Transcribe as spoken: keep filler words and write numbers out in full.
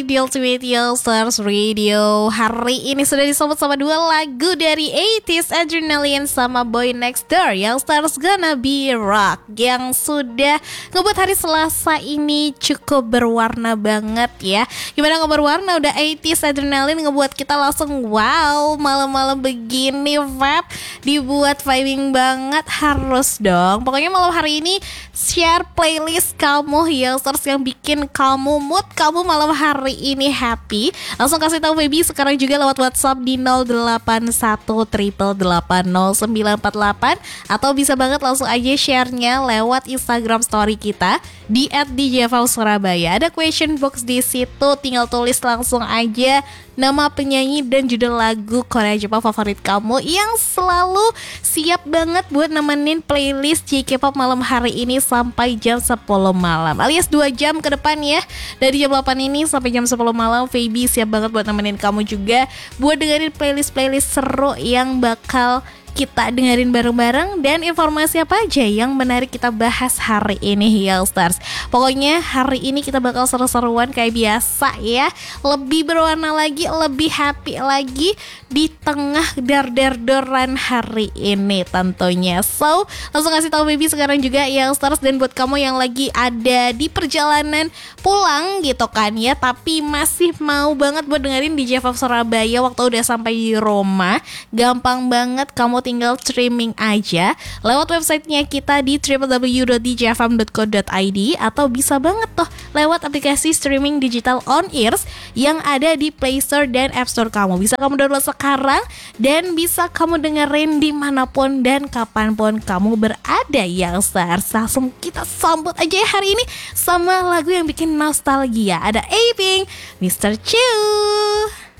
The Ultimate Youngsters Radio. Hari ini sudah disambut sama dua lagu dari eighties, Adrenaline sama Boy Next Door, Youngsters Gonna Be Rock, yang sudah ngebuat hari Selasa ini cukup berwarna banget ya. Gimana nggak berwarna, udah eighties Adrenaline ngebuat kita langsung wow, malam-malam begini vibe, dibuat vibing banget, harus dong. Pokoknya malam hari ini share playlist kamu Youngsters yang bikin kamu mood kamu malam hari ini happy. Langsung kasih tahu Baby sekarang juga lewat WhatsApp di nol delapan satu delapan delapan nol sembilan empat delapan, atau bisa banget langsung aja share-nya lewat Instagram story kita di et d j f m surabaya. Ada question box di situ, tinggal tulis langsung aja nama penyanyi dan judul lagu Korea Jepang favorit kamu yang selalu siap banget buat nemenin playlist J-K-pop malam hari ini sampai jam sepuluh malam, alias dua jam ke depan ya. Dari jam delapan ini sampai jam sepuluh malam, Feby siap banget buat nemenin kamu juga buat dengerin playlist-playlist seru yang bakal kita dengerin bareng-bareng, dan informasi apa aja yang menarik kita bahas hari ini Youngsters. Pokoknya hari ini kita bakal seru-seruan kayak biasa ya, lebih berwarna lagi, lebih happy lagi di tengah dar-dar-doran hari ini tentunya. So langsung kasih tahu Baby sekarang juga Youngsters, dan buat kamu yang lagi ada di perjalanan pulang gitu kan ya, tapi masih mau banget buat dengerin di J F M Surabaya waktu udah sampai di rumah, gampang banget, kamu tinggal streaming aja lewat websitenya kita di w w w dot d j f m dot co dot i d, atau bisa banget tuh lewat aplikasi streaming digital on ears yang ada di Play Store dan App Store kamu. Bisa kamu download sekarang dan bisa kamu dengerin dimanapun dan kapanpun kamu berada Youngsters. Langsung kita sambut aja ya hari ini sama lagu yang bikin nostalgia. Ada A-Pink, mister Chu.